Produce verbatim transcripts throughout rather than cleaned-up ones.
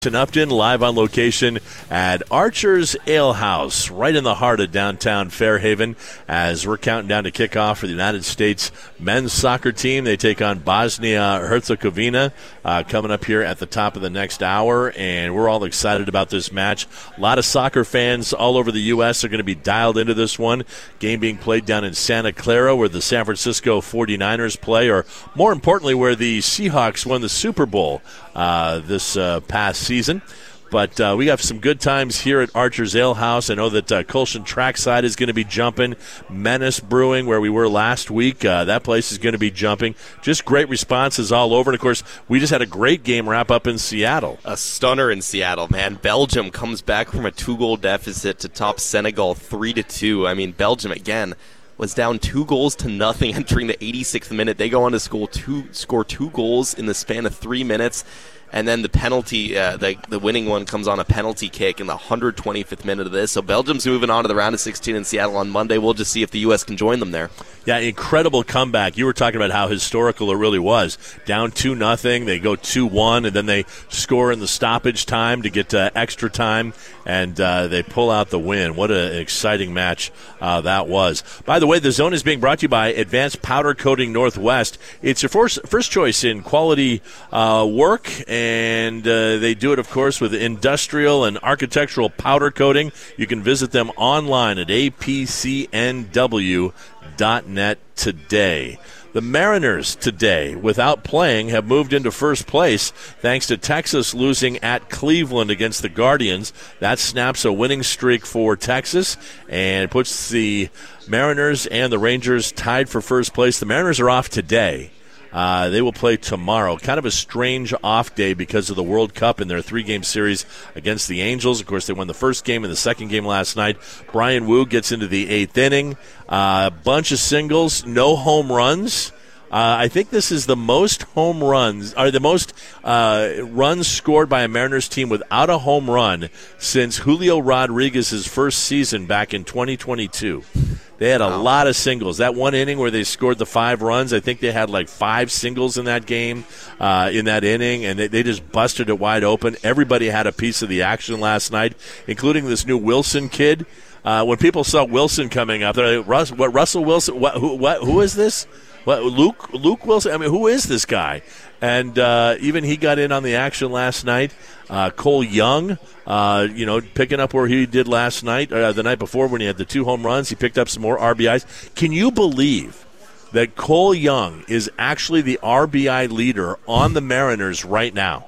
In Upton, live on location at Archer's Ale House, right in the heart of downtown Fairhaven, as we're counting down to kickoff for the United States men's soccer team. They take on Bosnia-Herzegovina uh, coming up here at the top of the next hour, and we're all excited about this match. A lot of soccer fans all over the U S are going to be dialed into this one. Game being played down in Santa Clara, where the San Francisco forty-niners play, or more importantly, where the Seahawks won the Super Bowl uh, this uh, past season. season. But uh, we got some good times here at Archer's Ale House. I know that uh, Colson Trackside is going to be jumping. Menace Brewing, where we were last week, uh, that place is going to be jumping. Just great responses all over. And, of course, we just had a great game wrap up in Seattle. A stunner in Seattle, man. Belgium comes back from a two-goal deficit to top Senegal three to two. I mean, Belgium, again, was down two goals to nothing entering the eighty-sixth minute. They go on to score two, score two goals in the span of three minutes. And then the penalty, uh, the, the winning one comes on a penalty kick in the one hundred twenty-fifth minute of this. So Belgium's moving on to the round of sixteen in Seattle on Monday. We'll just see if the U S can join them there. Yeah, incredible comeback. You were talking about how historical it really was. Down two nothing, they go two one, and then they score in the stoppage time to get uh, extra time, and uh, they pull out the win. What an exciting match uh, that was. By the way, the Zone is being brought to you by Advanced Powder Coating Northwest. It's your first, first choice in quality uh, work, and uh, they do it, of course, with industrial and architectural powder coating. You can visit them online at a p c n w dot net today. The Mariners today, without playing, have moved into first place thanks to Texas losing at Cleveland against the Guardians. That snaps a winning streak for Texas and puts the Mariners and the Rangers tied for first place. The Mariners are off today. Uh, they will play tomorrow. Kind of a strange off day because of the World Cup in their three-game series against the Angels. Of course, they won the first game and the second game last night. Brian Wu gets into the eighth inning. A uh, bunch of singles, no home runs. Uh, I think this is the most home runs, or the most uh, runs scored by a Mariners team without a home run since Julio Rodriguez's first season back in twenty twenty-two. They had a wow. lot of singles. That one inning where they scored the five runs, I think they had like five singles in that game, uh, in that inning, and they, they just busted it wide open. Everybody had a piece of the action last night, including this new Wilson kid. Uh, when people saw Wilson coming up, they're like, Russ, what, Russell Wilson? What, who, what, who is this? What, Luke Luke Wilson? I mean, who is this guy? And uh, even he got in on the action last night. Uh, Cole Young, uh, you know, picking up where he did last night, uh, the night before when he had the two home runs. He picked up some more R B Is. Can you believe that Cole Young is actually the R B I leader on the Mariners right now?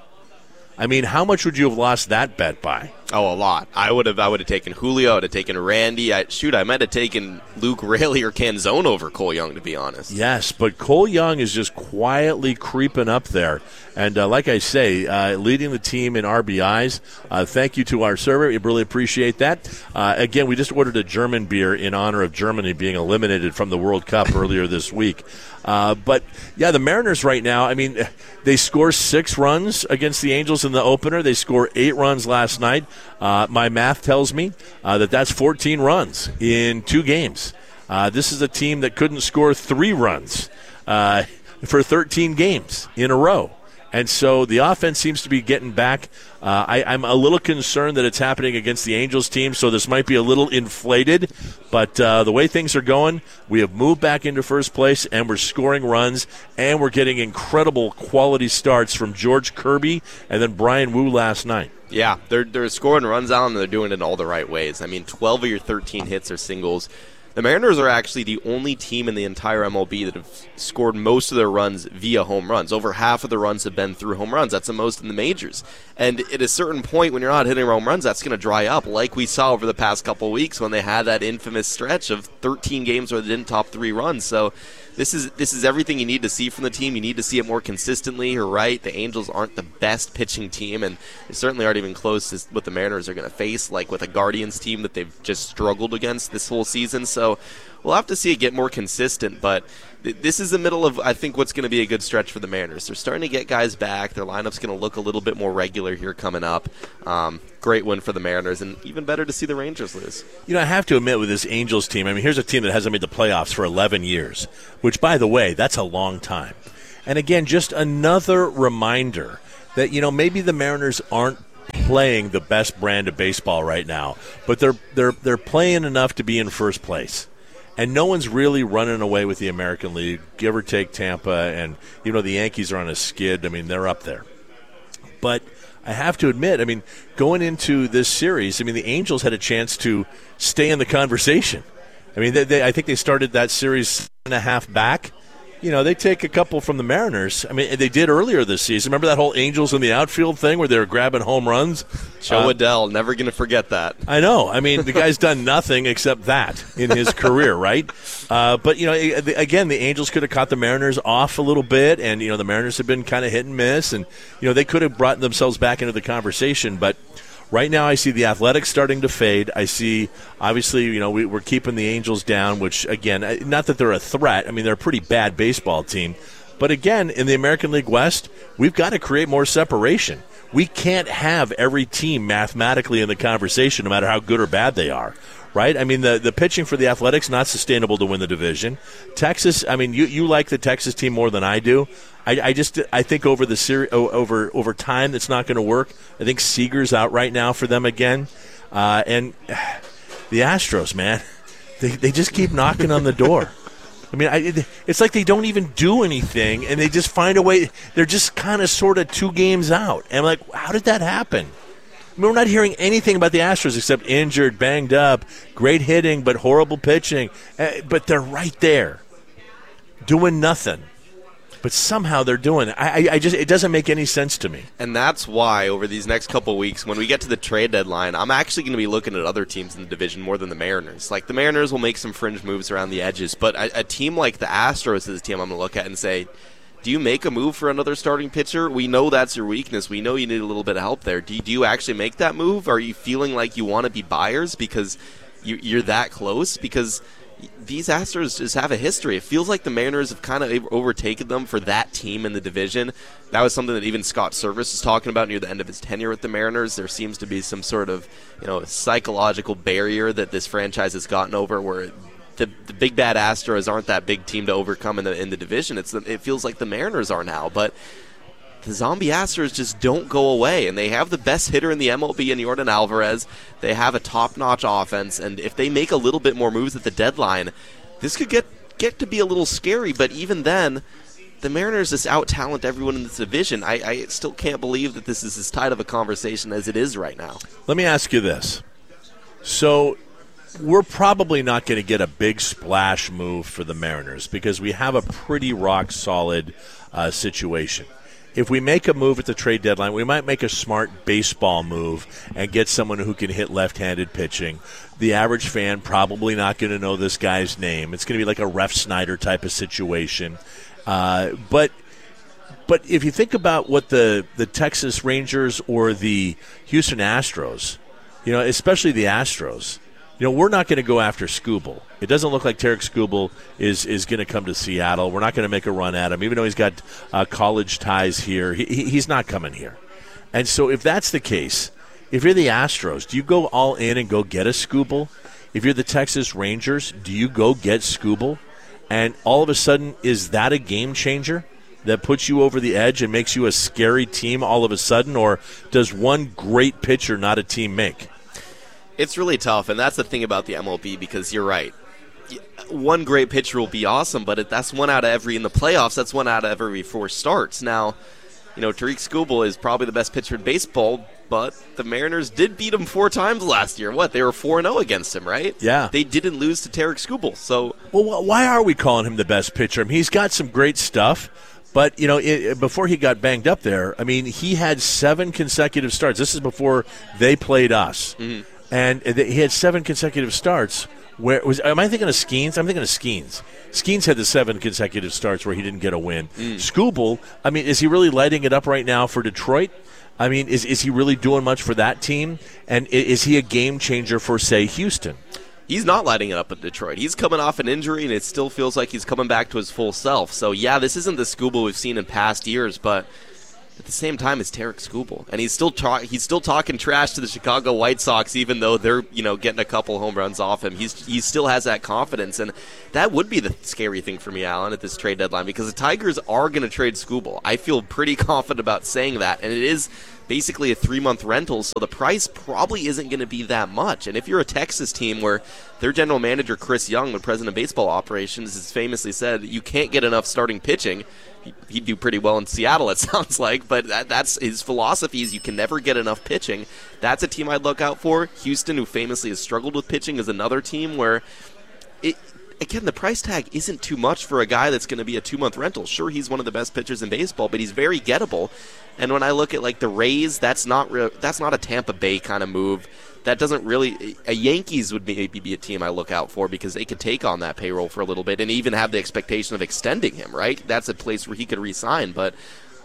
I mean, how much would you have lost that bet by? Oh, a lot. I would have I would have taken Julio. I would have taken Randy. I, shoot, I might have taken Luke Raley or Canzone over Cole Young, to be honest. Yes, but Cole Young is just quietly creeping up there. And uh, like I say, uh, leading the team in R B Is. Uh, thank you to our server. We really appreciate that. Uh, again, we just ordered a German beer in honor of Germany being eliminated from the World Cup earlier this week. Uh, but, yeah, the Mariners right now, I mean, they score six runs against the Angels in the opener. They score eight runs last night. Uh, my math tells me uh, that that's fourteen runs in two games. Uh, this is a team that couldn't score three runs uh, for thirteen games in a row. And so the offense seems to be getting back. Uh, I, I'm a little concerned that it's happening against the Angels team, so this might be a little inflated. But uh, the way things are going, we have moved back into first place, and we're scoring runs, and we're getting incredible quality starts from George Kirby and then Brian Wu last night. Yeah, they're they're scoring runs out, and they're doing it in all the right ways. I mean, twelve of your thirteen hits are singles. The Mariners are actually the only team in the entire M L B that have scored most of their runs via home runs. Over half of the runs have been through home runs. That's the most in the majors. And at a certain point, when you're not hitting home runs, that's going to dry up, like we saw over the past couple of weeks when they had that infamous stretch of thirteen games where they didn't top three runs. So this is this is everything you need to see from the team. You need to see it more consistently. You're right. The Angels aren't the best pitching team, and they certainly aren't even close to what the Mariners are going to face, like with a Guardians team that they've just struggled against this whole season. So we'll have to see it get more consistent, but th- this is the middle of, I think, what's going to be a good stretch for the Mariners. They're starting to get guys back. Their lineup's going to look a little bit more regular here coming up. Um, great win for the Mariners, and even better to see the Rangers lose. You know, I have to admit with this Angels team, I mean, here's a team that hasn't made the playoffs for eleven years, which, by the way, that's a long time. And again, just another reminder that, you know, maybe the Mariners aren't playing the best brand of baseball right now, but they're they're they're playing enough to be in first place. And no one's really running away with the American League, give or take Tampa, and you know the Yankees are on a skid. I mean, they're up there. But I have to admit, I mean, going into this series, I mean, the Angels had a chance to stay in the conversation. I mean, they, they, I think they started that series and a half back. You know, they take a couple from the Mariners. I mean, they did earlier this season. Remember that whole Angels in the outfield thing where they were grabbing home runs? Joe uh, Adell, never going to forget that. I know. I mean, the guy's done nothing except that in his career, right? Uh, but, you know, again, the Angels could have caught the Mariners off a little bit, and, you know, the Mariners have been kind of hit and miss, and, you know, they could have brought themselves back into the conversation, but right now I see the Athletics starting to fade. I see, obviously, you know, we, we're keeping the Angels down, which, again, not that they're a threat. I mean, they're a pretty bad baseball team. But, again, in the American League West, we've got to create more separation. We can't have every team mathematically in the conversation no matter how good or bad they are, right? I mean, the, the pitching for the Athletics, not sustainable to win the division. Texas, I mean, you, you like the Texas team more than I do. I, I just I think over the seri- over over time that's not going to work. I think Seager's out right now for them again, uh, and the Astros, man, they they just keep knocking on the door. I mean, I, it's like they don't even do anything, and they just find a way. They're just kind of sort of two games out, and I'm like, how did that happen? I mean, we're not hearing anything about the Astros except injured, banged up, great hitting, but horrible pitching. Uh, but they're right there, doing nothing. But somehow they're doing it. I, I just it doesn't make any sense to me. And that's why over these next couple of weeks, when we get to the trade deadline, I'm actually going to be looking at other teams in the division more than the Mariners. Like, the Mariners will make some fringe moves around the edges, but a, a team like the Astros is a team I'm going to look at and say, do you make a move for another starting pitcher? We know that's your weakness. We know you need a little bit of help there. Do you, do you actually make that move? Are you feeling like you want to be buyers because you, you're that close? Because these Astros just have a history. It feels like the Mariners have kind of overtaken them for that team in the division. That was something that even Scott Service was talking about near the end of his tenure with the Mariners. There seems to be some sort of, you know, psychological barrier that this franchise has gotten over where the, the big bad Astros aren't that big team to overcome in the in the division. It's it feels like the Mariners are now, but the zombie Astros just don't go away, and they have the best hitter in the M L B in Yordan Alvarez. They have a top-notch offense, and if they make a little bit more moves at the deadline, this could get get to be a little scary. But even then, the Mariners just out-talent everyone in this division. I, I still can't believe that this is as tight of a conversation as it is right now. Let me ask you this. So we're probably not going to get a big splash move for the Mariners because we have a pretty rock-solid uh, situation. If we make a move at the trade deadline, we might make a smart baseball move and get someone who can hit left-handed pitching. The average fan probably not going to know this guy's name. It's going to be like a Ref Snyder type of situation. Uh, but but if you think about what the, the Texas Rangers or the Houston Astros, you know, especially the Astros, you know, we're not going to go after Skubal. It doesn't look like Tarek Skubal is, is going to come to Seattle. We're not going to make a run at him. Even though he's got uh, college ties here, he, he's not coming here. And so if that's the case, if you're the Astros, do you go all in and go get a Skubal? If you're the Texas Rangers, do you go get Skubal? And all of a sudden, is that a game changer that puts you over the edge and makes you a scary team all of a sudden? Or does one great pitcher not a team make? It's really tough, and that's the thing about the M L B, because you're right. One great pitcher will be awesome, but that's one out of every, in the playoffs, that's one out of every four starts. Now, you know, Tarek Skubal is probably the best pitcher in baseball, but the Mariners did beat him four times last year. What, they were four and oh against him, right? Yeah. They didn't lose to Tarek Skubal, so... Well, why are we calling him the best pitcher? I mean, he's got some great stuff, but, you know, it, before he got banged up there, I mean, he had seven consecutive starts. This is before they played us. Mm-hmm. And he had seven consecutive starts. Where was? Am I thinking of Skeens? I'm thinking of Skeens. Skeens had the seven consecutive starts where he didn't get a win. Mm. Skubal, I mean, is he really lighting it up right now for Detroit? I mean, is is he really doing much for that team? And is he a game changer for, say, Houston? He's not lighting it up at Detroit. He's coming off an injury, and it still feels like he's coming back to his full self. So, yeah, this isn't the Skubal we've seen in past years, but At the same time, it's Tarek Skubal, and he's still talk, he's still talking trash to the Chicago White Sox, even though they're you know getting a couple home runs off him. He's he still has that confidence, and that would be the scary thing for me, Alan, at this trade deadline, because the Tigers are going to trade Skubal. I feel pretty confident about saying that, and it is basically a three-month rental, so the price probably isn't going to be that much. And if you're a Texas team where their general manager, Chris Young, the president of baseball operations, has famously said you can't get enough starting pitching, he'd do pretty well in Seattle, it sounds like, but that, that's his philosophy is you can never get enough pitching. That's a team I'd look out for. Houston, who famously has struggled with pitching, is another team where, it, again, the price tag isn't too much for a guy that's going to be a two-month rental. Sure, he's one of the best pitchers in baseball, but he's very gettable. And when I look at like the Rays, that's not re- that's not a Tampa Bay kind of move. That doesn't really – a Yankees would maybe be a team I look out for because they could take on that payroll for a little bit and even have the expectation of extending him, right? That's a place where he could re-sign. But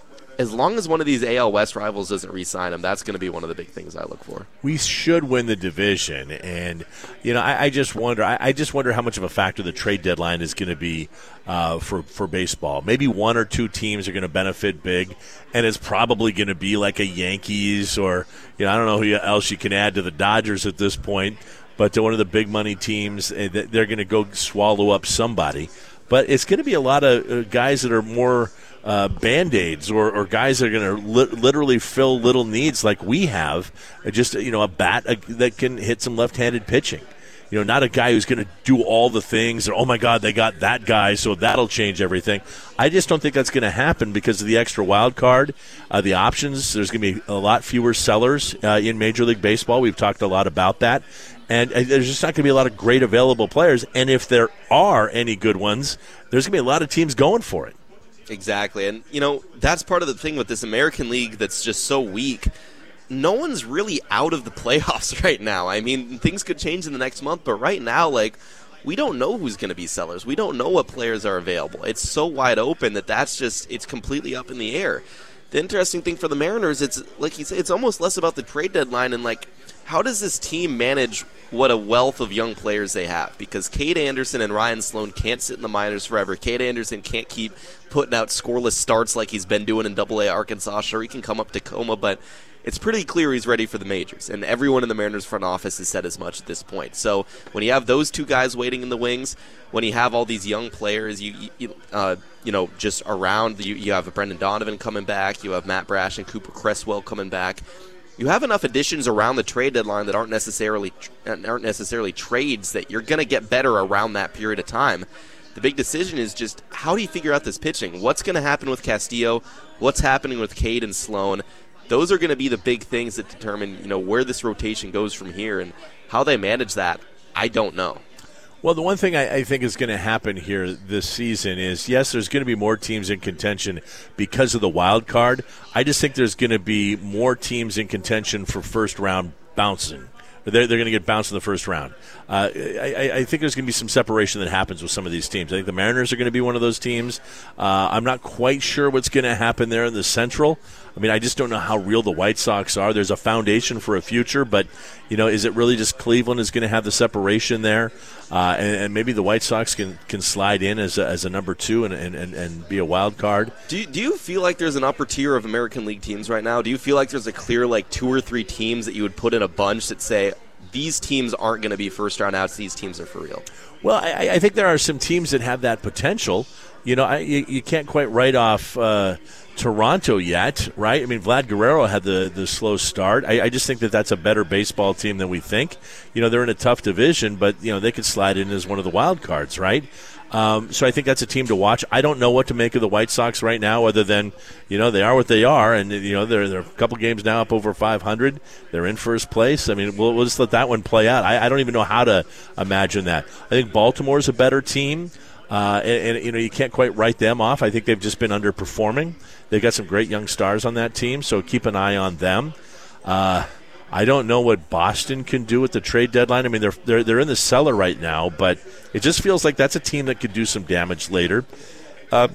as long as one of these A L West rivals doesn't re-sign him, that's going to be one of the big things I look for. We should win the division. And, you know, I, I just wonder I, I just wonder how much of a factor the trade deadline is going to be uh, for, for baseball. Maybe one or two teams are going to benefit big, and it's probably going to be like a Yankees or – you know, I don't know who else you can add to the Dodgers at this point, but to one of the big money teams, they're going to go swallow up somebody. But it's going to be a lot of guys that are more uh, Band-Aids or, or guys that are going to li- literally fill little needs like we have, just, you know, a bat a, that can hit some left-handed pitching. You know, not a guy who's going to do all the things or, oh, my God, they got that guy, so that'll change everything. I just don't think that's going to happen because of the extra wild card, uh, the options. There's going to be a lot fewer sellers uh, in Major League Baseball. We've talked a lot about that. And uh, there's just not going to be a lot of great available players. And if there are any good ones, there's going to be a lot of teams going for it. Exactly. And, you know, that's part of the thing with this American League that's just so weak. No one's really out of the playoffs right now. I mean, things could change in the next month, but right now, like, we don't know who's going to be sellers. We don't know what players are available. It's so wide open that that's just, it's completely up in the air. The interesting thing for the Mariners, it's, like you say, it's almost less about the trade deadline and, like, how does this team manage what a wealth of young players they have? Because Cade Anderson and Ryan Sloan can't sit in the minors forever. Cade Anderson can't keep putting out scoreless starts like he's been doing in Double A Arkansas. Sure, he can come up Tacoma, but it's pretty clear he's ready for the majors, and everyone in the Mariners front office has said as much at this point. So when you have those two guys waiting in the wings, when you have all these young players, you you, uh, you know, just around, you, you have Brendan Donovan coming back, you have Matt Brash and Cooper Cresswell coming back. You have enough additions around the trade deadline that aren't necessarily aren't necessarily trades that you're going to get better around that period of time. The big decision is just how do you figure out this pitching? What's going to happen with Castillo? What's happening with Cade and Sloan? Those are going to be the big things that determine, you know, where this rotation goes from here, and how they manage that, I don't know. Well, the one thing I, I think is going to happen here this season is, yes, there's going to be more teams in contention because of the wild card. I just think there's going to be more teams in contention for first round bouncing. They're, they're going to get bounced in the first round. Uh, I, I think there's going to be some separation that happens with some of these teams. I think the Mariners are going to be one of those teams. Uh, I'm not quite sure what's going to happen there in the Central. I mean, I just don't know how real the White Sox are. There's a foundation for a future, but, you know, is it really just Cleveland is going to have the separation there? Uh, and, and maybe the White Sox can, can slide in as a, as a number two and, and, and be a wild card. Do you, do you feel like there's an upper tier of American League teams right now? Do you feel like there's a clear, like, two or three teams that you would put in a bunch that say, these teams aren't going to be first-round outs, these teams are for real? Well, I, I think there are some teams that have that potential. You know, I, you, you can't quite write off uh, Toronto yet, right? I mean, Vlad Guerrero had the, the slow start. I, I just think that that's a better baseball team than we think. You know, they're in a tough division, but, you know, they could slide in as one of the wild cards, right? Um, so I think that's a team to watch. I don't know what to make of the White Sox right now other than, you know, they are what they are, and, you know, they're, they're a couple games now up over five hundred. They're in first place. I mean, we'll, we'll just let that one play out. I, I don't even know how to imagine that. I think Baltimore's a better team. Uh, and, and, you know, you can't quite write them off. I think they've just been underperforming. They've got some great young stars on that team, so keep an eye on them. Uh, I don't know what Boston can do at the trade deadline. I mean, they're they're they're in the cellar right now, but it just feels like that's a team that could do some damage later. Uh,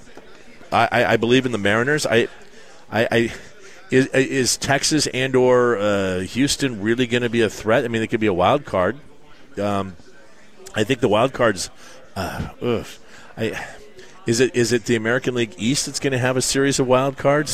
I, I believe in the Mariners. I, I, I is, is Texas and or uh, Houston really going to be a threat? I mean, they could be a wild card. Um, I think the wild cards. Uh, ugh, I, is it is it the American League East that's going to have a series of wild cards?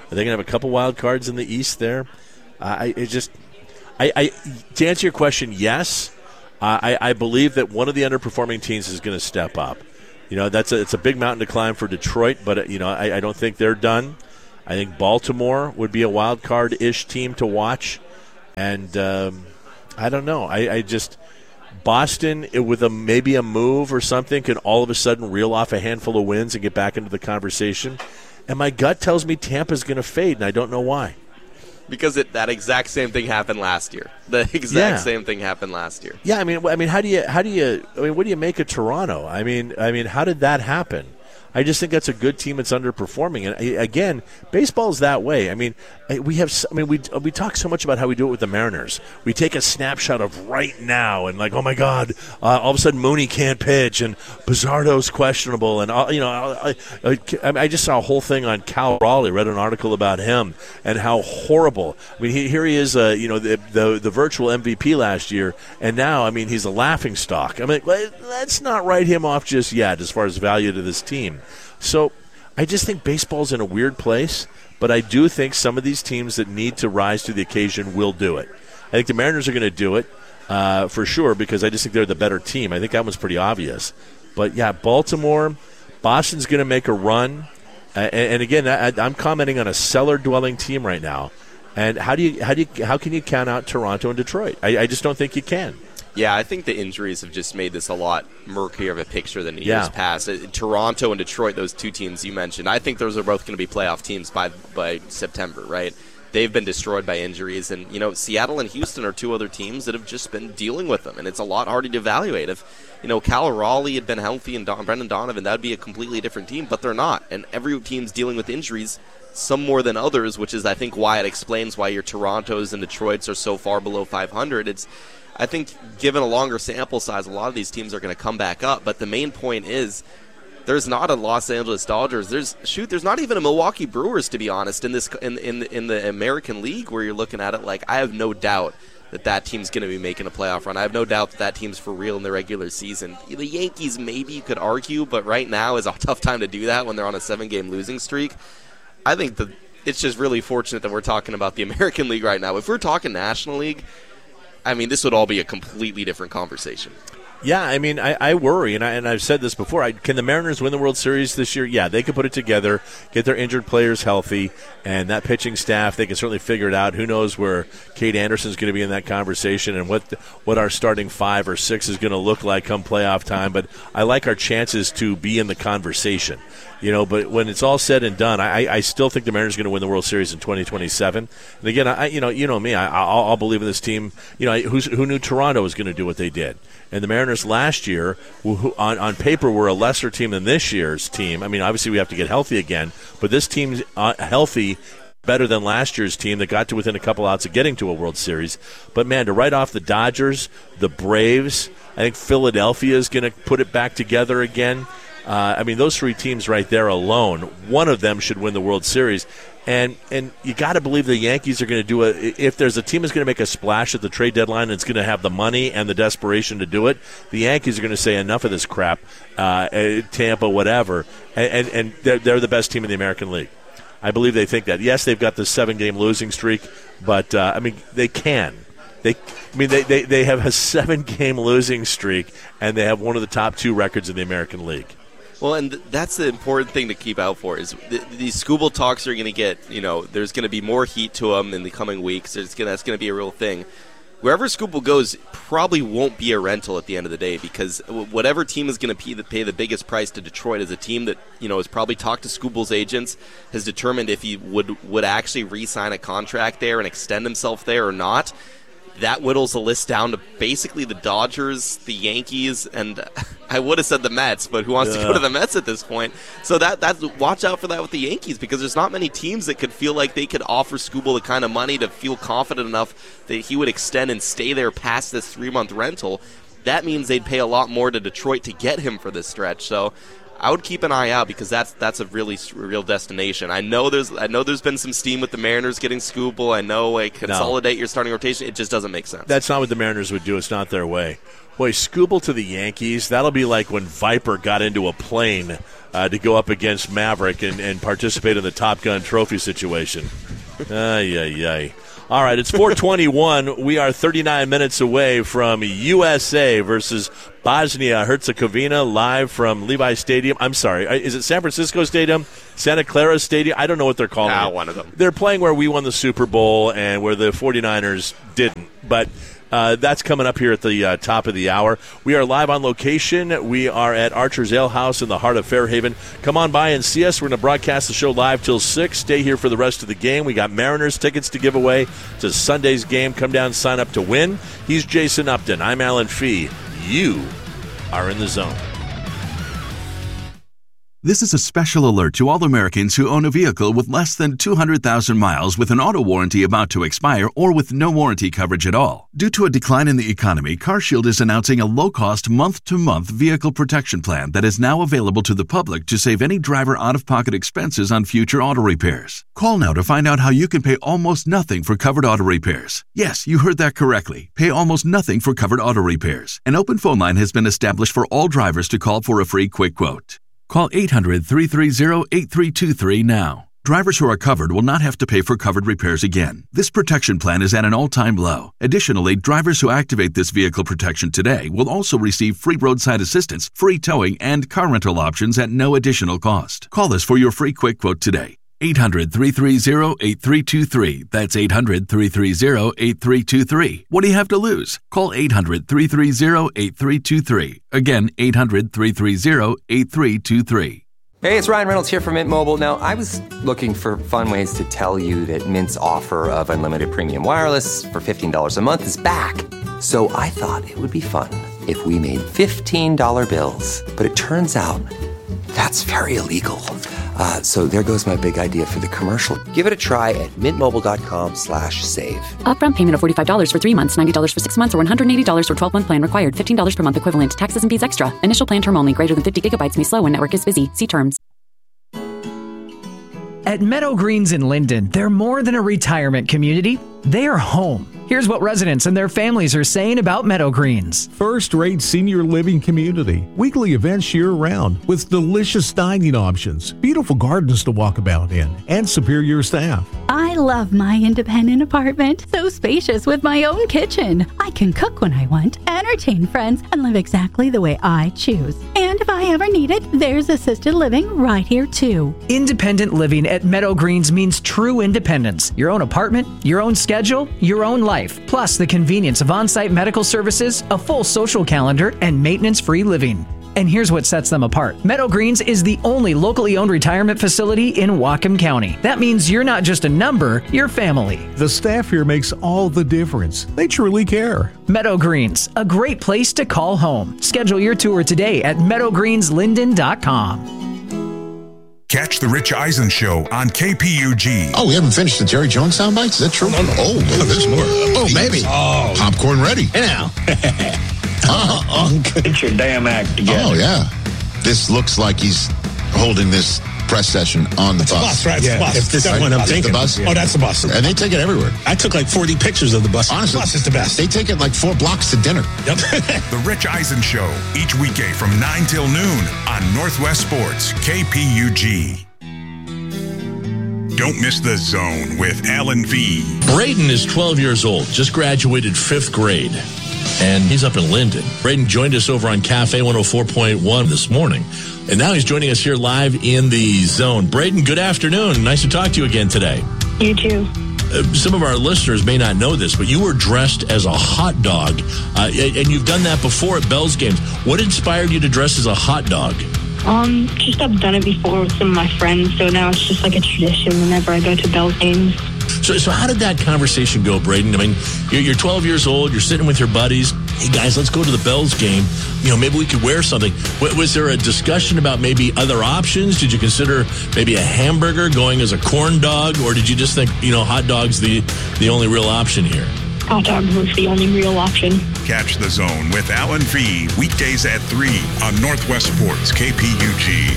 Are they going to have a couple wild cards in the East there? Uh, I it just, I, I to answer your question, yes. Uh, I, I believe that one of the underperforming teams is going to step up. You know, that's a, it's a big mountain to climb for Detroit, but uh, you know, I, I don't think they're done. I think Baltimore would be a wild card-ish team to watch, and um, I don't know. I, I just Boston it, with a maybe a move or something can all of a sudden reel off a handful of wins and get back into the conversation. And my gut tells me Tampa's going to fade, and I don't know why. Because it, that exact same thing happened last year. The exact yeah. same thing happened last year. Yeah, I mean, I mean, how do you, how do you, I mean, what do you make of Toronto? I mean, I mean, how did that happen? I just think that's a good team that's underperforming. And again, baseball is that way. I mean, we have. I mean, we we talk so much about how we do it with the Mariners. We take a snapshot of right now, and like, oh my God, uh, all of a sudden Mooney can't pitch, and Bizardo's questionable, and uh, you know, I, I, I just saw a whole thing on Cal Raleigh. Read an article about him and how horrible. I mean, he, here he is, uh, you know, the, the the virtual M V P last year, and now, I mean, he's a laughing stock. I mean, let's not write him off just yet as far as value to this team. So I just think baseball's in a weird place, but I do think some of these teams that need to rise to the occasion will do it. I think the Mariners are going to do it uh, for sure because I just think they're the better team. I think that one's pretty obvious. But, yeah, Baltimore, Boston's going to make a run. Uh, and, and, again, I, I'm commenting on a cellar-dwelling team right now. And how do you how do you how can you count out Toronto and Detroit? I, I just don't think you can. Yeah, I think the injuries have just made this a lot murkier of a picture than in yeah. years past. Uh, Toronto and Detroit, those two teams you mentioned, I think those are both going to be playoff teams by by September, right? They've been destroyed by injuries, and you know, Seattle and Houston are two other teams that have just been dealing with them, and it's a lot harder to evaluate. If you know Cal Raleigh had been healthy and Don, Brendan Donovan, that would be a completely different team, but they're not, and every team's dealing with injuries. Some more than others, which is I think why it explains why your Torontos and Detroits are so far below five hundred. It's I think given a longer sample size, a lot of these teams are going to come back up. But the main point is there's not a Los Angeles Dodgers. There's shoot, there's not even a Milwaukee Brewers, to be honest, in this in in in the American League where you're looking at it. Like I have no doubt that that team's going to be making a playoff run. I have no doubt that that team's for real in the regular season. The Yankees, maybe you could argue, but right now is a tough time to do that when they're on a seven-game losing streak. I think that it's just really fortunate that we're talking about the American League right now. If we're talking National League, I mean, this would all be a completely different conversation. Yeah, I mean, I, I worry, and, I, and I've said this before. I, can the Mariners win the World Series this year? Yeah, they could put it together, get their injured players healthy, and that pitching staff, they can certainly figure it out. Who knows where Kate Anderson's going to be in that conversation and what what our starting five or six is going to look like come playoff time. But I like our chances to be in the conversation. You know, but when it's all said and done, I, I still think the Mariners are going to win the World Series in twenty twenty-seven. And again, I, you know, you know me, I, I'll, I'll believe in this team. You know, who's, who knew Toronto was going to do what they did? And the Mariners last year, who, who on, on paper were a lesser team than this year's team. I mean, obviously we have to get healthy again, but this team's uh, healthy better than last year's team that got to within a couple outs of getting to a World Series. But, man, to write off the Dodgers, the Braves, I think Philadelphia is going to put it back together again. Uh, I mean, those three teams right there alone, one of them should win the World Series. And and you got to believe the Yankees are going to do it. If there's a team that's going to make a splash at the trade deadline and it's going to have the money and the desperation to do it, the Yankees are going to say enough of this crap, uh, Tampa, whatever, and, and, and they're, they're the best team in the American League. I believe they think that. Yes, they've got the seven-game losing streak, but, uh, I mean, they can. They, I mean, they, they, they have a seven-game losing streak, and they have one of the top two records in the American League. Well, and th- that's the important thing to keep out for is th- these Skubal talks are going to get, you know, there's going to be more heat to them in the coming weeks. There's gonna, that's going to be a real thing. Wherever Skubal goes probably won't be a rental at the end of the day because whatever team is going to pay the biggest price to Detroit is a team that, you know, has probably talked to Skubal's agents, has determined if he would, would actually re-sign a contract there and extend himself there or not. That whittles the list down to basically the Dodgers, the Yankees, and I would have said the Mets, but who wants yeah. to go to the Mets at this point? So that that's watch out for that with the Yankees because there's not many teams that could feel like they could offer Skubal the kind of money to feel confident enough that he would extend and stay there past this three-month rental. That means they'd pay a lot more to Detroit to get him for this stretch. So I would keep an eye out because that's that's a really real destination. I know there's I know there's been some steam with the Mariners getting Skubal. I know like consolidate no. your starting rotation. It just doesn't make sense. That's not what the Mariners would do. It's not their way. Boy, Skubal to the Yankees, that'll be like when Viper got into a plane uh, to go up against Maverick and, and participate in the Top Gun trophy situation. Ay, ay, ay. All right, it's four twenty-one. We are thirty-nine minutes away from U S A versus Bosnia-Herzegovina, live from Levi Stadium. I'm sorry, is it San Francisco Stadium? Santa Clara Stadium? I don't know what they're calling ah, it. one of them. They're playing where we won the Super Bowl and where the 49ers didn't. But uh, that's coming up here at the uh, top of the hour. We are live on location. We are at Archer's Ale House in the heart of Fairhaven. Come on by and see us. We're going to broadcast the show live till six. Stay here for the rest of the game. We got Mariners tickets to give away. It's a Sunday's game. Come down and sign up to win. He's Jason Upton. I'm Alan Fee. You are in the zone. This is a special alert to all Americans who own a vehicle with less than two hundred thousand miles with an auto warranty about to expire or with no warranty coverage at all. Due to a decline in the economy, CarShield is announcing a low-cost month-to-month vehicle protection plan that is now available to the public to save any driver out-of-pocket expenses on future auto repairs. Call now to find out how you can pay almost nothing for covered auto repairs. Yes, you heard that correctly. Pay almost nothing for covered auto repairs. An open phone line has been established for all drivers to call for a free quick quote. Call eight hundred, three three zero, eight three two three now. Drivers who are covered will not have to pay for covered repairs again. This protection plan is at an all-time low. Additionally, drivers who activate this vehicle protection today will also receive free roadside assistance, free towing, and car rental options at no additional cost. Call us for your free quick quote today. eight hundred, three three zero, eight three two three. That's eight hundred, three three zero, eight three two three. What do you have to lose? Call eight hundred, three three zero, eight three two three. Again, eight hundred, three three zero, eight three two three. Hey, it's Ryan Reynolds here from Mint Mobile. Now, I was looking for fun ways to tell you that Mint's offer of unlimited premium wireless for fifteen dollars a month is back. So I thought it would be fun if we made fifteen dollar bills. But it turns out that's very illegal. Uh, so there goes my big idea for the commercial. Give it a try at mintmobile.com slash save. Upfront payment of forty-five dollars for three months, ninety dollars for six months, or one hundred eighty dollars for twelve-month plan required. fifteen dollars per month equivalent. Taxes and fees extra. Initial plan term only. Greater than fifty gigabytes may slow when network is busy. See terms. At Meadow Greens in Linden, they're more than a retirement community. They are home. Here's what residents and their families are saying about Meadow Greens. First-rate senior living community. Weekly events year-round with delicious dining options, beautiful gardens to walk about in, and superior staff. I love my independent apartment. So spacious with my own kitchen. I can cook when I want, entertain friends, and live exactly the way I choose. And if I ever need it, there's assisted living right here too. Independent living at Meadow Greens means true independence. Your own apartment, your own schedule, your own life. Plus the convenience of on-site medical services, a full social calendar, and maintenance-free living. And here's what sets them apart. Meadow Greens is the only locally owned retirement facility in Whatcom County. That means you're not just a number, you're family. The staff here makes all the difference. They truly care. Meadow Greens, a great place to call home. Schedule your tour today at meadow greens linden dot com. Catch the Rich Eisen Show on K P U G. Oh, we haven't finished the Jerry Jones soundbites? Is that true? No, no. Oh, no, there's more. Oh, maybe. Oh. Popcorn ready. Hey now. uh, Get your damn act together. Oh, yeah. This looks like he's holding this press session on the it's bus. A bus, right? Yeah. It's a bus. If this right? is what I'm Is thinking. The bus? Oh, that's a bus. And they take it everywhere. I took like forty pictures of the bus. Honestly, the bus is the best. They take it like four blocks to dinner. Yep. The Rich Eisen Show, each weekday from nine till noon on Northwest Sports, K P U G. Don't miss The Zone with Alan V. Braden is twelve years old, just graduated fifth grade, and he's up in Linden. Braden joined us over on Cafe one oh four point one this morning, and now he's joining us here live in The Zone. Braden, good afternoon. Nice to talk to you again today. You too. Uh, some of our listeners may not know this, but you were dressed as a hot dog, uh, and you've done that before at Bell's games. What inspired you to dress as a hot dog? Um, just I've done it before with some of my friends, so now it's just like a tradition whenever I go to Bell's games. So, so how did that conversation go, Braden? I mean, you're, you're twelve years old, you're sitting with your buddies. Hey, guys, let's go to the Bell's game. You know, maybe we could wear something. W- was there a discussion about maybe other options? Did you consider maybe a hamburger going as a corn dog? Or did you just think, you know, hot dog's the, the only real option here? hot dog was the only real option. Catch The Zone with Alan Fee weekdays at three on Northwest Sports K P U G.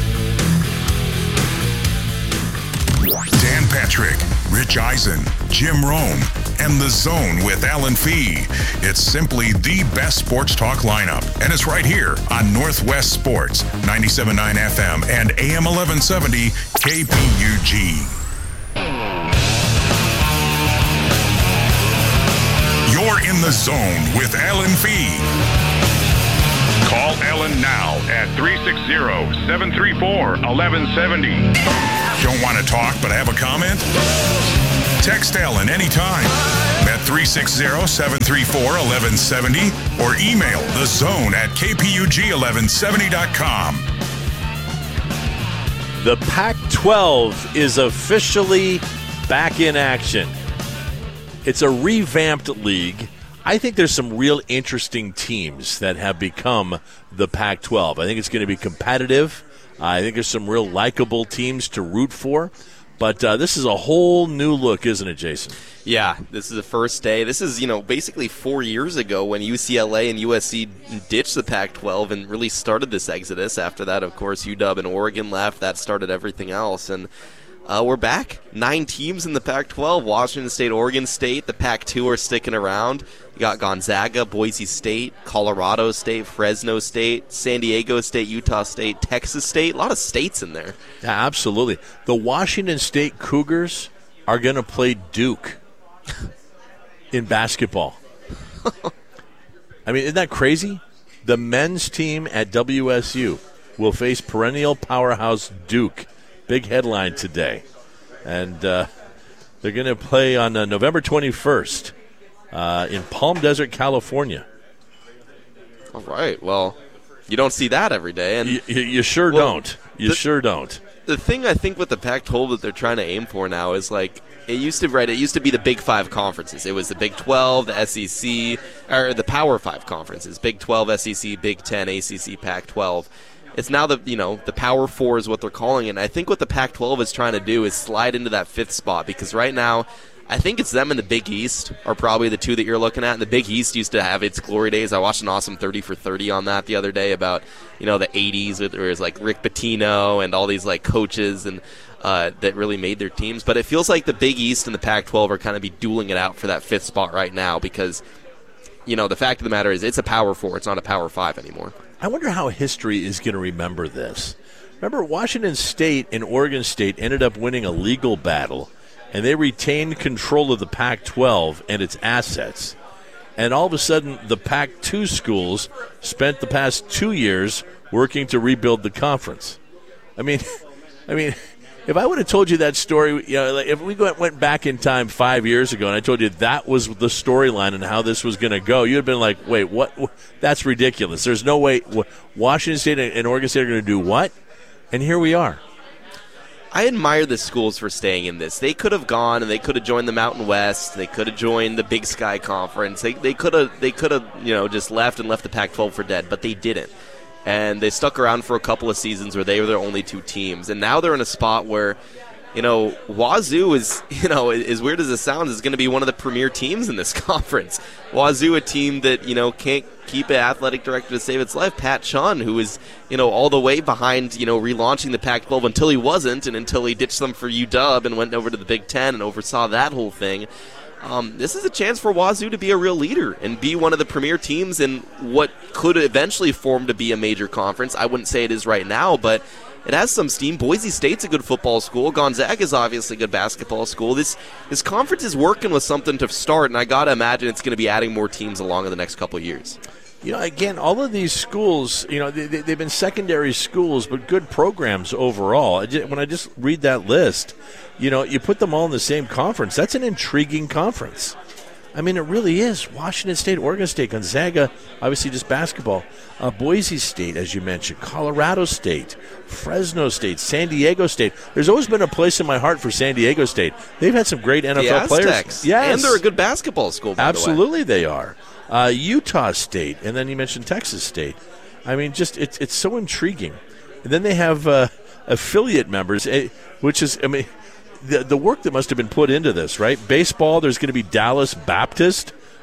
Dan Patrick, Rich Eisen, Jim Rome, and The Zone with Alan Fee. It's simply the best sports talk lineup, and it's right here on Northwest Sports, ninety-seven point nine F M and A M eleven seventy K P U G. You're in The Zone with Alan Fee. Call Ellen now at three six zero, seven three four, one one seven zero. Don't want to talk but have a comment? Text Ellen anytime at three six zero, seven three four, one one seven zero or email the zone at k p u g eleven seventy dot com. The Pac twelve is officially back in action. It's a revamped league. I think there's some real interesting teams that have become the Pac twelve. I think it's going to be competitive. I think there's some real likable teams to root for. But uh, this is a whole new look, isn't it, Jason? Yeah, this is the first day. This is, you know, basically four years ago when U C L A and U S C ditched the Pac twelve and really started this exodus. After that, of course, U W and Oregon left. That started everything else. And uh, we're back. Nine teams in the Pac twelve. Washington State, Oregon State. The Pac two are sticking around. You got Gonzaga, Boise State, Colorado State, Fresno State, San Diego State, Utah State, Texas State. A lot of states in there. Yeah, absolutely. The Washington State Cougars are going to play Duke in basketball. I mean, isn't that crazy? The men's team at W S U will face perennial powerhouse Duke. Big headline today. And uh, they're going to play on uh, November twenty-first. Uh, in Palm Desert, California. All right. Well, you don't see that every day. And You, you, you sure well, don't. You the, sure don't. The thing I think with the Pac twelve that they're trying to aim for now is like, it used to, right, it used to be the Big Five conferences. It was the Big twelve, the S E C, or the Power Five conferences. Big twelve, S E C, Big ten, A C C, Pac twelve. It's now the, you know, the Power Four is what they're calling it. And I think what the Pac twelve is trying to do is slide into that fifth spot, because right now, I think it's them and the Big East are probably the two that you're looking at. And the Big East used to have its glory days. I watched an awesome thirty for thirty on that the other day about, you know, the eighties, where it was like Rick Pitino and all these like coaches and uh, that really made their teams. But it feels like the Big East and the Pac twelve are kind of be dueling it out for that fifth spot right now, because, you know, the fact of the matter is it's a Power Four. It's not a Power Five anymore. I wonder how history is going to remember this. Remember, Washington State and Oregon State ended up winning a legal battle, and they retained control of the Pac twelve and its assets. And all of a sudden, the Pac two schools spent the past two years working to rebuild the conference. I mean, I mean, if I would have told you that story, you know, like if we went, went back in time five years ago and I told you that was the storyline and how this was going to go, you'd have been like, wait, what? That's ridiculous. There's no way. Washington State and Oregon State are going to do what? And here we are. I admire the schools for staying in this. They could have gone and they could have joined the Mountain West. They could have joined the Big Sky Conference. They they could have they could have you know just left and left the Pac twelve for dead, but they didn't. And they stuck around for a couple of seasons where they were their only two teams. And now they're in a spot where, you know, Wazoo is, you know, as weird as it sounds, is going to be one of the premier teams in this conference. Wazoo, a team that, you know, can't keep an athletic director to save its life. Pat Chun, who is, you know, all the way behind, you know, relaunching the Pac twelve until he wasn't, and until he ditched them for U W and went over to the Big Ten and oversaw that whole thing. Um, this is a chance for Wazoo to be a real leader and be one of the premier teams in what could eventually form to be a major conference. I wouldn't say it is right now, but it has some steam. Boise State's a good football school. Gonzaga is obviously a good basketball school. This this conference is working with something to start, and I got to imagine it's going to be adding more teams along in the next couple of years. You know, again, all of these schools, you know, they, they've been secondary schools, but good programs overall. When I just read that list, you know, you put them all in the same conference. That's an intriguing conference. I mean, it really is. Washington State, Oregon State, Gonzaga, obviously just basketball. Uh, Boise State, as you mentioned, Colorado State, Fresno State, San Diego State. There's always been a place in my heart for San Diego State. They've had some great N F L the players. Aztecs. Yes. And they're a good basketball school, by Absolutely the way. they are. Uh, Utah State, and then you mentioned Texas State. I mean, just it's it's so intriguing. And then they have uh, affiliate members, which is, I mean, the the work that must have been put into this, right? Baseball, there's going to be Dallas Baptist,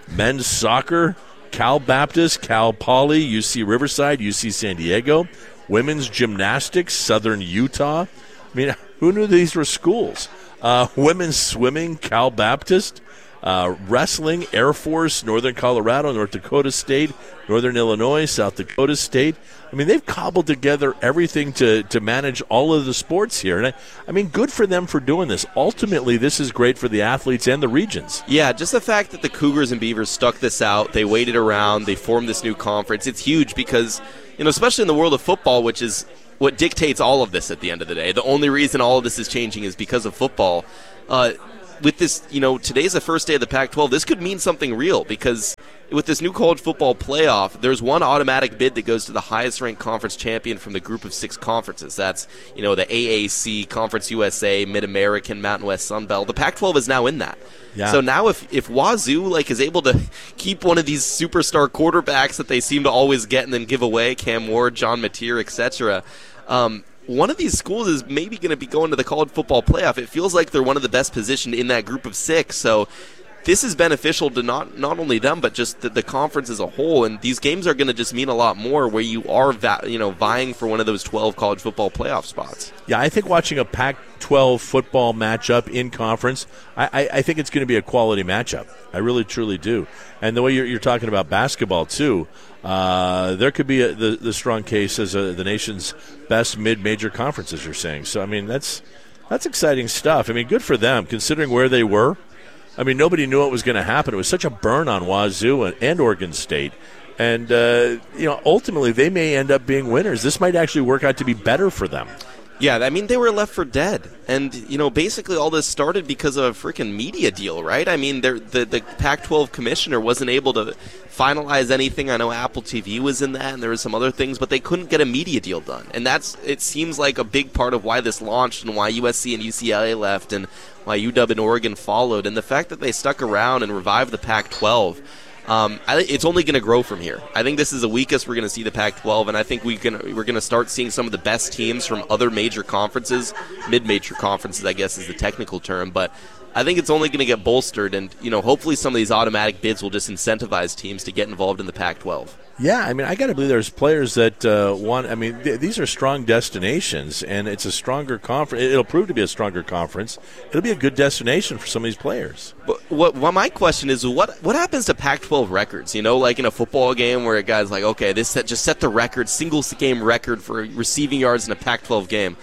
Men's soccer, Cal Baptist, Cal Poly, U C Riverside, U C San Diego. Women's gymnastics, Southern Utah. I mean, who knew these were schools? Uh, women's swimming, Cal Baptist. Uh, wrestling, Air Force, Northern Colorado, North Dakota State, Northern Illinois, South Dakota State. I mean, they've cobbled together everything to, to manage all of the sports here. And I, I mean, good for them for doing this. Ultimately, this is great for the athletes and the regions. Yeah, just the fact that the Cougars and Beavers stuck this out, they waited around, they formed this new conference. It's huge because, you know, especially in the world of football, which is what dictates all of this at the end of the day. The only reason all of this is changing is because of football. Uh, with this, you know, today's the first day of the Pac twelve. This could mean something real because with this new college football playoff, there's one automatic bid that goes to the highest-ranked conference champion from the group of six conferences. That's, you know, the A A C, Conference U S A, Mid-American, Mountain West, Sun Belt. The Pac twelve is now in that. Yeah. So now if, if Wazoo like is able to keep one of these superstar quarterbacks that they seem to always get and then give away, Cam Ward, John Mateer, et cetera, um, one of these schools is maybe going to be going to the college football playoff. It feels like they're one of the best positioned in that group of six. So this is beneficial to not not only them, but just the, the conference as a whole. And these games are going to just mean a lot more where you are va- you know, vying for one of those twelve college football playoff spots. Yeah, I think watching a Pac twelve football matchup in conference, I, I, I think it's going to be a quality matchup. I really, truly do. And the way you're, you're talking about basketball, too, uh, there could be a, the, the strong case as a, the nation's best mid-major conference, as you're saying. So, I mean, that's that's exciting stuff. I mean, good for them, considering where they were. I mean, nobody knew what was going to happen. It was such a burn on Wazoo and, and Oregon State. And, uh, you know, ultimately they may end up being winners. This might actually work out to be better for them. Yeah, I mean, they were left for dead. And, you know, basically all this started because of a freaking media deal, right? I mean, the, the Pac twelve commissioner wasn't able to finalize anything. I know Apple T V was in that, and there were some other things, but they couldn't get a media deal done. And that's, it seems like a big part of why this launched and why U S C and U C L A left and why U W and Oregon followed. And the fact that they stuck around and revived the Pac twelve, Um, I, it's only going to grow from here. I think this is the weakest we're going to see the Pac twelve, and I think we can, we're going to start seeing some of the best teams from other major conferences, mid-major conferences, I guess is the technical term, but I think it's only going to get bolstered, and you know, hopefully some of these automatic bids will just incentivize teams to get involved in the Pac twelve. Yeah, I mean, I got to believe there's players that uh, want. I mean, th- these are strong destinations, and it's a stronger conference. It'll prove to be a stronger conference. It'll be a good destination for some of these players. But what, what my question is, what what happens to Pac twelve records? You know, like in a football game where a guy's like, okay, this set, just set the record, single game record for receiving yards in a Pac twelve game.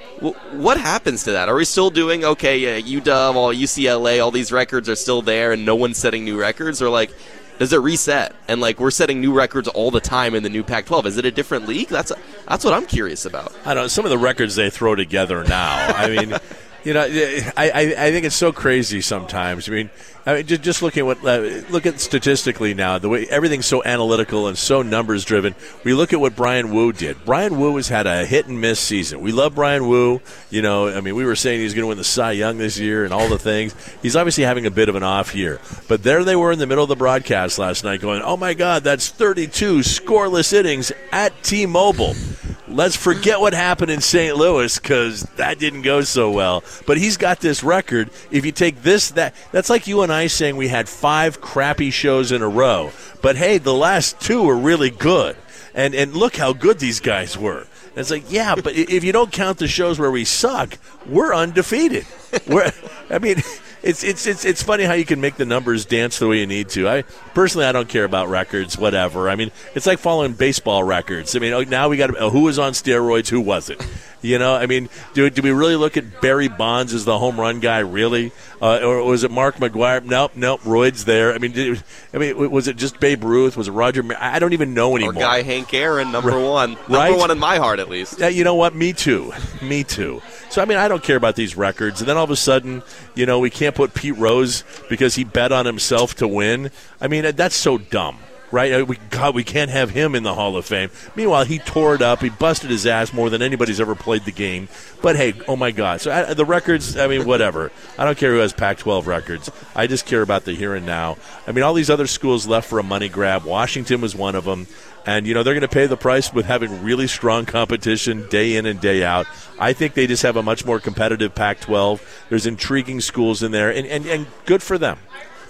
What happens to that? Are we still doing, okay, yeah, U W, all U C L A, all these records are still there and no one's setting new records? Or, like, does it reset? And, like, we're setting new records all the time in the new Pac twelve. Is it a different league? That's a, that's what I'm curious about. I don't know. Some of the records they throw together now, I mean, you know, I, I, I think it's so crazy sometimes. I mean, I mean, just, just looking at what, uh, look at statistically now, the way everything's so analytical and so numbers driven. We look at what Brian Wu did. Brian Wu has had a hit and miss season. We love Brian Wu. You know, I mean, we were saying he's going to win the Cy Young this year and all the things. He's obviously having a bit of an off year. But there they were in the middle of the broadcast last night going, oh my God, that's thirty-two scoreless innings at T-Mobile. Let's forget what happened in Saint Louis because that didn't go so well. But he's got this record. If you take this, that that's like you and I saying we had five crappy shows in a row. But, hey, the last two were really good. And and look how good these guys were. And it's like, yeah, but if you don't count the shows where we suck, we're undefeated. We're, I mean, it's it's it's it's funny how you can make the numbers dance the way you need to. I personally, I don't care about records, whatever. I mean, it's like following baseball records. I mean, now we got uh, who was on steroids, who wasn't. You know, I mean, do do we really look at Barry Bonds as the home run guy? Really, uh, or was it Mark McGwire? Nope, nope. Royd's there. I mean, did, I mean, was it just Babe Ruth? Was it Roger? I don't even know anymore. Or Guy Hank Aaron, number right. one, number right? one in my heart, at least. Yeah, you know what? Me too. Me too. So I mean, I don't care about these records. And then all of a sudden, you know, we can't put Pete Rose because he bet on himself to win. I mean, that's so dumb. Right? We, God, we can't have him in the Hall of Fame. Meanwhile, he tore it up. He busted his ass more than anybody's ever played the game. But, hey, oh, my God. So I, the records, I mean, whatever. I don't care who has Pac twelve records. I just care about the here and now. I mean, all these other schools left for a money grab. Washington was one of them. And, you know, they're going to pay the price with having really strong competition day in and day out. I think they just have a much more competitive Pac twelve. There's intriguing schools in there, and, and, and good for them.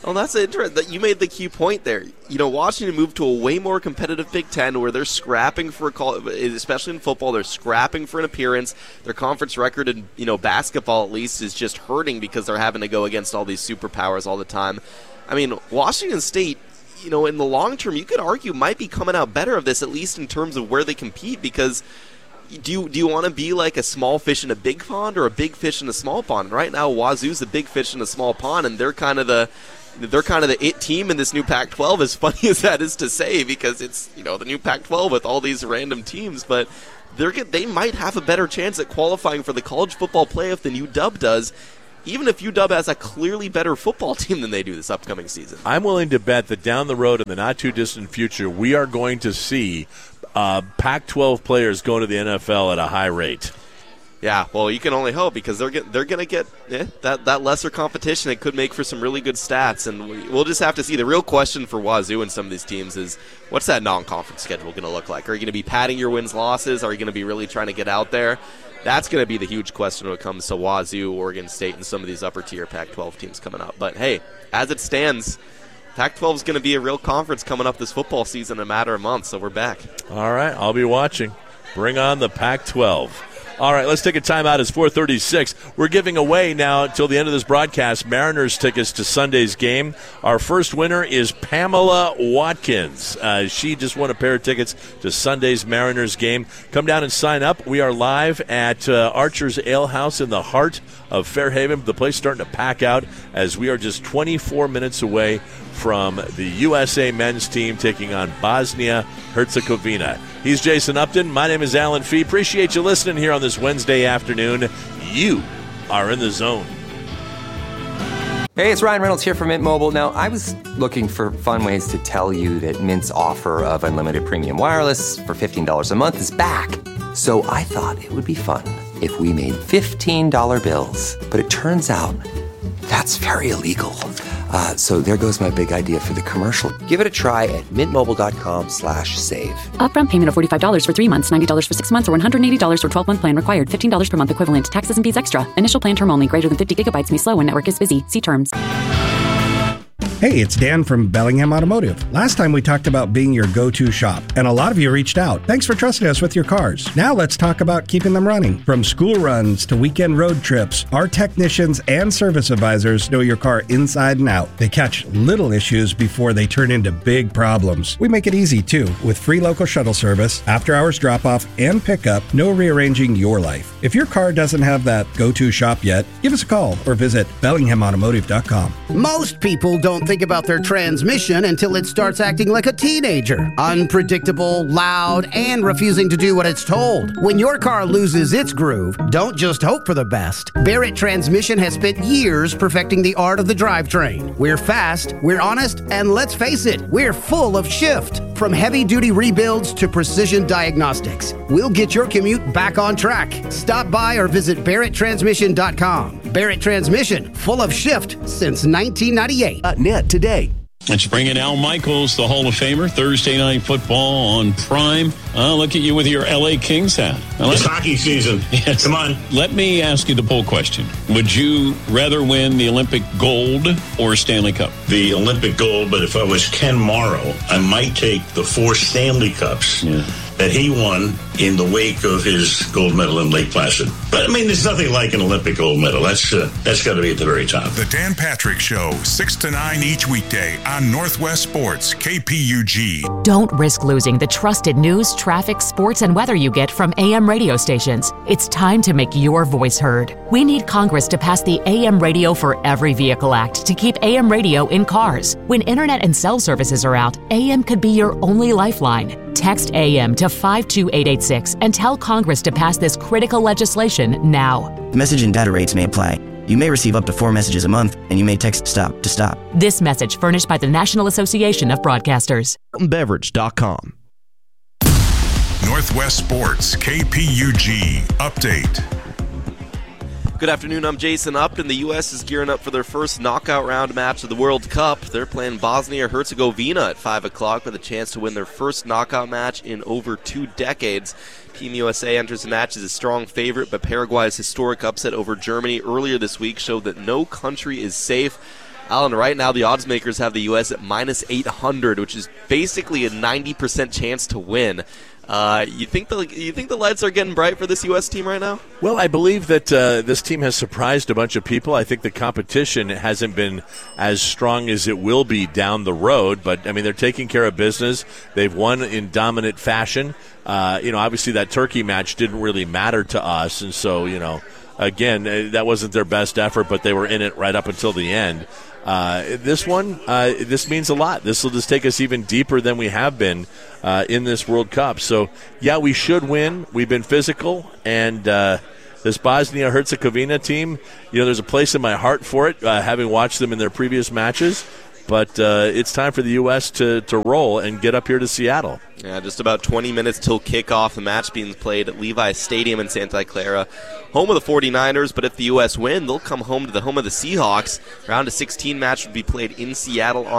Well, that's interesting. That you made the key point there. You know, Washington moved to a way more competitive Big Ten where they're scrapping for a call, especially in football. They're scrapping for an appearance. Their conference record in, you know, basketball at least is just hurting because they're having to go against all these superpowers all the time. I mean, Washington State, you know, in the long term, you could argue might be coming out better of this, at least in terms of where they compete, because do you, do you want to be like a small fish in a big pond or a big fish in a small pond? Right now, Wazoo's a big fish in a small pond, and they're kind of the they're kind of the it team in this new Pac twelve, as funny as that is to say, because it's, you know, the new Pac twelve with all these random teams, but they're they might have a better chance at qualifying for the college football playoff than U W does, even if U W has a clearly better football team than they do this upcoming season. I'm willing to bet that down the road in the not-too-distant future, we are going to see uh, Pac twelve players going to the N F L at a high rate. Yeah, well, you can only hope, because they're get, they're going to get eh, that, that lesser competition. It could make for some really good stats, and we, we'll just have to see. The real question for Wazoo and some of these teams is, what's that non-conference schedule going to look like? Are you going to be padding your wins, losses? Are you going to be really trying to get out there? That's going to be the huge question when it comes to Wazoo, Oregon State, and some of these upper-tier Pac twelve teams coming up. But, hey, as it stands, Pac twelve is going to be a real conference coming up this football season in a matter of months, so we're back. All right, I'll be watching. Bring on the Pac twelve. All right, let's take a timeout. It's four thirty-six. We're giving away now until the end of this broadcast Mariners tickets to Sunday's game. Our first winner is Pamela Watkins. Uh, she just won a pair of tickets to Sunday's Mariners game. Come down and sign up. We are live at uh, Archer's Ale House in the heart of Fairhaven. The place is starting to pack out as we are just twenty-four minutes away from the U S A men's team taking on Bosnia-Herzegovina. He's Jason Upton. My name is Alan Fee. Appreciate you listening here on this Wednesday afternoon. You are in the zone. Hey, it's Ryan Reynolds here from Mint Mobile. Now, I was looking for fun ways to tell you that Mint's offer of unlimited premium wireless for fifteen dollars a month is back. So I thought it would be fun if we made fifteen dollar bills. But it turns out that's very illegal. Uh, so there goes my big idea for the commercial. Give it a try at mintmobile.com slash save. Upfront payment of forty-five dollars for three months, ninety dollars for six months, or one hundred eighty dollars for twelve-month plan required. fifteen dollars per month equivalent. Taxes and fees extra. Initial plan term only. Greater than fifty gigabytes may slow when network is busy. See terms. Hey, it's Dan from Bellingham Automotive. Last time we talked about being your go-to shop, and a lot of you reached out. Thanks for trusting us with your cars. Now let's talk about keeping them running. From school runs to weekend road trips, our technicians and service advisors know your car inside and out. They catch little issues before they turn into big problems. We make it easy, too, with free local shuttle service, after-hours drop-off, and pickup, no rearranging your life. If your car doesn't have that go-to shop yet, give us a call or visit bellingham automotive dot com. Most people don't think about their transmission until it starts acting like a teenager. Unpredictable, loud, and refusing to do what it's told. When your car loses its groove, don't just hope for the best. Barrett Transmission has spent years perfecting the art of the drivetrain. We're fast, we're honest, and let's face it, we're full of shift. From heavy-duty rebuilds to precision diagnostics, we'll get your commute back on track. Stop by or visit barrett transmission dot com. Barrett Transmission, full of shift since nineteen ninety-eight. Uh, net today. Let's bring in Al Michaels, the Hall of Famer. Thursday Night Football on Prime. Uh, look at you with your L A Kings hat. Now, it's hockey season. Yes. Come on. Let me ask you the poll question. Would you rather win the Olympic gold or Stanley Cup? The Olympic gold, but if I was Ken Morrow, I might take the four Stanley Cups yeah. that he won in the wake of his gold medal in Lake Placid. But, I mean, there's nothing like an Olympic gold medal. That's uh, that's got to be at the very top. The Dan Patrick Show, six to nine each weekday on Northwest Sports, K P U G. Don't risk losing the trusted news, traffic, sports, and weather you get from A M radio stations. It's time to make your voice heard. We need Congress to pass the A M Radio for Every Vehicle Act to keep A M radio in cars. When internet and cell services are out, A M could be your only lifeline. Text A M to five two eight eight six and tell Congress to pass this critical legislation now. The message and data rates may apply. You may receive up to four messages a month, and you may text STOP to stop. This message furnished by the National Association of Broadcasters. Beverage dot com. Northwest Sports, K P U G. Update. Good afternoon, I'm Jason Upton. The U S is gearing up for their first knockout round match of the World Cup. They're playing Bosnia-Herzegovina at five o'clock with a chance to win their first knockout match in over two decades. Team U S A enters the match as a strong favorite, but Paraguay's historic upset over Germany earlier this week showed that no country is safe. Alan, right now the odds makers have the U S at minus eight hundred, which is basically a ninety percent chance to win. Uh, you think the you think the lights are getting bright for this U S team right now? Well, I believe that uh, this team has surprised a bunch of people. I think the competition hasn't been as strong as it will be down the road, but I mean they're taking care of business. They've won in dominant fashion. Uh, you know, obviously that Turkey match didn't really matter to us, and so you know, again, that wasn't their best effort, but they were in it right up until the end. Uh, this one, uh, this means a lot. This will just take us even deeper than we have been uh, in this World Cup. So, yeah, we should win. We've been physical, and uh, this Bosnia-Herzegovina team, you know, there's a place in my heart for it, uh, having watched them in their previous matches. But uh, it's time for the U S to, to roll and get up here to Seattle. Yeah, just about twenty minutes till kickoff. The match being played at Levi's Stadium in Santa Clara, home of the forty-niners. But if the U S win, they'll come home to the home of the Seahawks. Round of sixteen match would be played in Seattle on